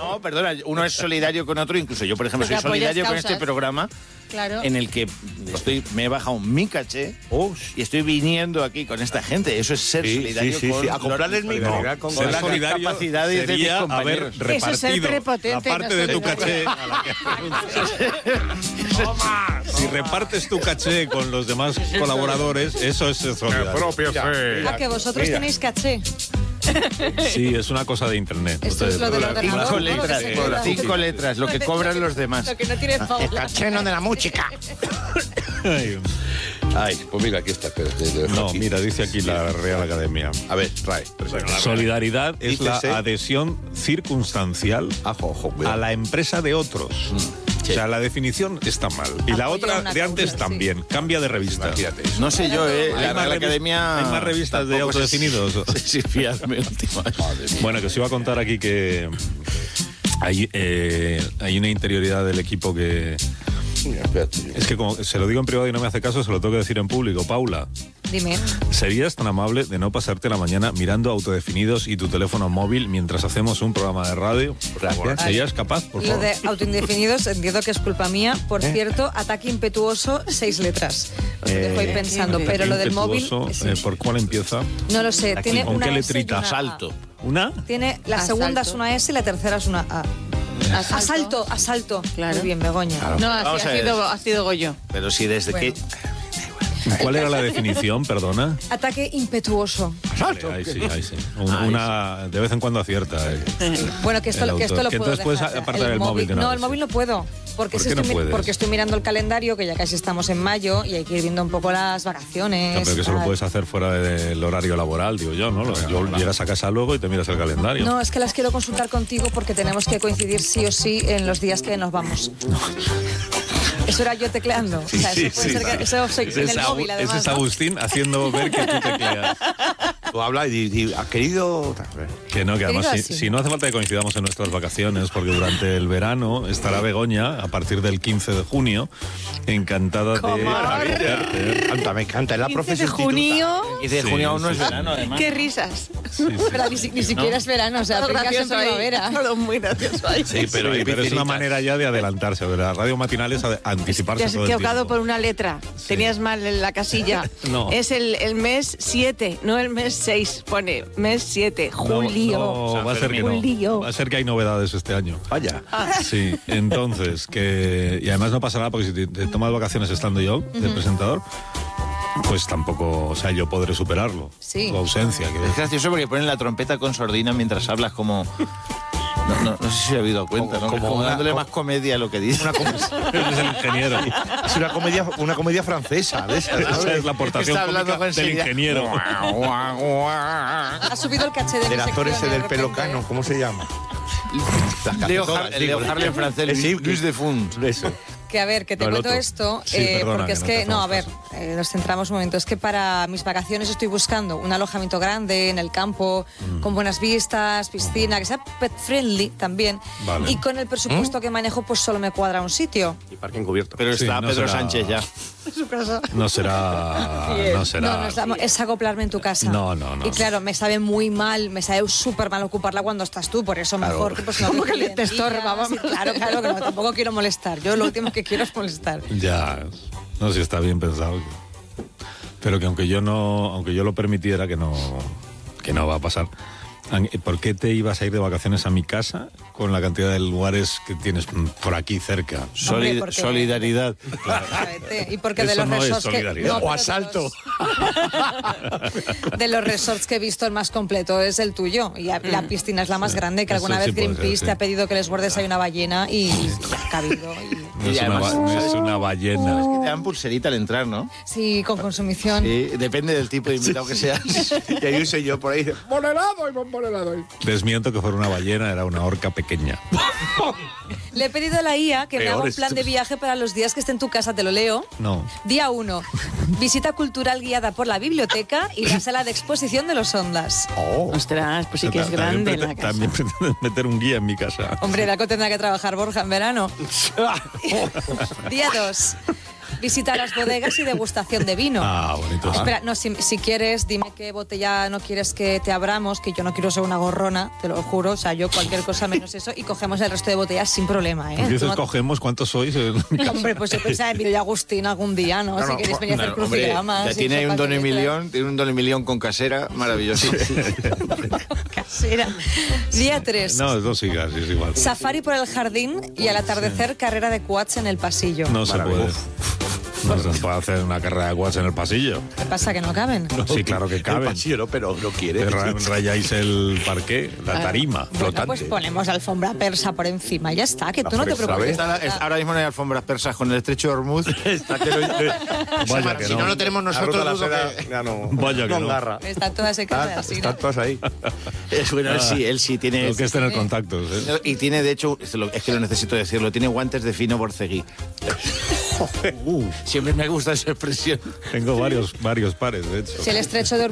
No, perdona, uno es solidario con otro, incluso yo, por ejemplo, soy solidario con este programa. Claro. En el que me he bajado mi caché y estoy viniendo aquí con esta gente. Eso es ser solidario con a comprarles mi con las capacidades de mis compañeros. Haber repartido la parte de tu caché a la que... Si repartes tu caché con los demás colaboradores, eso es solidario. Que vosotros tenéis caché. Sí, es una cosa de internet. Esto es lo del ordenador. 5 letras, lo que cobran los demás. Lo que no tiene Paula. El caché no de la música. Ay, pues mira, aquí está. No, mira, dice aquí la Real Academia. A ver, trae. Solidaridad es la adhesión circunstancial a la empresa de otros. O sea, la definición está mal. Y la otra de antes también. Cambia de revista. No sé yo, la Real Academia... ¿Hay más revistas de autodefinidos? Sí, fiadme últimamente. Bueno, que os iba a contar aquí que hay una interioridad del equipo que... Es que como se lo digo en privado y no me hace caso, se lo tengo que decir en público. Paula, dime. ¿Serías tan amable de no pasarte la mañana mirando autodefinidos y tu teléfono móvil mientras hacemos un programa de radio? Gracias. ¿Serías capaz, por favor? Lo de autoindefinidos entiendo que es culpa mía. Por cierto, ataque impetuoso, 6 letras. Os lo dejo ahí pensando. Pero lo del móvil... ¿Por cuál empieza? No lo sé. Tiene ¿Con una qué S y letrita? una A. Salto. ¿Una? Tiene la segunda es una S y la tercera es una A. Asalto. Claro. Muy bien, Begoña. Claro. No, ha sido Goyo. Pero si desde que... ¿Cuál era la definición, perdona? Ataque impetuoso. Ahí sí. Una de vez en cuando acierta. Bueno, que esto lo puedo entonces puedes apartar el móvil de una No, vez. el móvil no puedo. Porque estoy mirando el calendario, que ya casi estamos en mayo, y hay que ir viendo un poco las vacaciones. No, pero que eso lo puedes hacer fuera del horario laboral, digo yo, ¿no? Llegas a casa luego y te miras el calendario. No, es que las quiero consultar contigo porque tenemos que coincidir sí o sí en los días que nos vamos. Eso era yo tecleando. Sí, o sea, eso puede ser que eso soy en el móvil, además. Ese es Agustín haciendo ver que tú tecleas. Tú hablas y has querido... Que no, que además si no hace falta que coincidamos en nuestras vacaciones, porque durante el verano estará Begoña, a partir del 15 de junio, encantada de... Me encanta, es la 15 de junio... 15 de junio aún no es verano, además. ¡Qué risas! Pero ni siquiera es verano, o sea, aplicas en primavera. Todo muy gracioso ahí. Sí, pero es una manera ya de adelantarse, de las radio matinales anticiparse te has todo el tiempo. equivocado por una letra. Tenías mal en la casilla. No. Es el mes 7, no el mes 6. Pone mes 7, julio. No, va a ser que no. Julio. Va a ser que hay novedades este año. Vaya. Sí, entonces, y además no pasa nada porque si te tomas vacaciones estando yo, de presentador, pues tampoco, o sea, yo podré superarlo. Sí. Tu ausencia. Es gracioso porque ponen la trompeta con sordina mientras hablas como... No sé si se ha habido cuenta, ¿no? Como dándole más comedia a lo que dice. Es el ingeniero. Es una comedia francesa. Esa es la aportación cómica del ingeniero. Ha subido el caché de Del actor ese del pelocano, ¿cómo se llama? Leo Harley en francés, Luis de Fund. Eso. Que a ver, que te cuento esto, porque es que, no, a ver, nos centramos un momento. Es que para mis vacaciones estoy buscando un alojamiento grande en el campo, con buenas vistas, piscina, que sea pet friendly también. Vale. Y con el presupuesto que manejo, pues solo me cuadra un sitio. Y parking cubierto. Pero está Pedro Sánchez ya. Su casa. No será. No, es acoplarme en tu casa. No. Y claro, me sabe muy mal, me sabe súper mal ocuparla cuando estás tú, por eso mejor que pues no. Como que te estorba, vamos. Sí, claro, que no, tampoco quiero molestar. Yo lo último que quiero es molestar. Ya, no sé si está bien pensado. Pero que aunque yo lo permitiera, que no va a pasar. ¿Por qué te ibas a ir de vacaciones a mi casa con la cantidad de lugares que tienes por aquí cerca? Solidaridad. Claro. Y porque de eso los no resorts es solidaridad. O asalto. De los resorts que he visto, el más completo es el tuyo. Y la piscina es la más grande, que alguna vez Greenpeace te ha pedido que les guardes ahí una ballena y ha cabido. No es una ballena. Es que te dan pulserita al entrar, ¿no? Sí, con consumición. Sí, depende del tipo de invitado que seas. Y ahí usé yo por ahí, ¡pon helado! Y pon helado. Desmiento que fuera una ballena, era una orca pequeña. Le he pedido a la IA que me haga un plan de viaje para los días que esté en tu casa, te lo leo. No. Día 1. Visita cultural guiada por la biblioteca y la sala de exposición de los Ondas. Ostras, pues sí que es grande la casa. También pretenden meter un guía en mi casa. Hombre, la que tendrá que trabajar Borja en verano. Día 2. visita las bodegas y degustación de vino. Ah, bonito. Espera, no, si quieres, dime qué botella no quieres que te abramos, que yo no quiero ser una gorrona, te lo juro. O sea, yo cualquier cosa menos eso, y cogemos el resto de botellas sin problema, ¿eh? ¿Por qué dices cogemos? ¿Cuántos sois? Hombre, pues yo pensaba en Villa Agustín algún día, ¿no? Si queréis venir a hacer crucigramas. Ya tiene un Don Emilión con casera, maravilloso. Casera. Día 3. No, no sigas, es igual. Safari por el jardín y al atardecer carrera de quads en el pasillo. No se puede. No se puede hacer una carrera de quads en el pasillo. ¿Qué pasa, que no caben? No, sí, claro que caben. El pasillo no, pero no quiere. Rayáis el parqué, la tarima flotante. Pues ponemos alfombra persa por encima y ya está, que tú no te preocupes. Ahora mismo no hay alfombras persas con el estrecho de Hormuz. Vaya que si no lo tenemos nosotros, dudo que... Vaya que no. Agarra. Están todas secas así. Están todas ahí. Bueno, él sí tiene... Lo que es tener contactos, ¿eh? Y tiene, de hecho, es que lo necesito decirlo, tiene guantes de fino borceguí. Siempre me gusta esa expresión. Tengo varios pares, de hecho. Si el estrecho de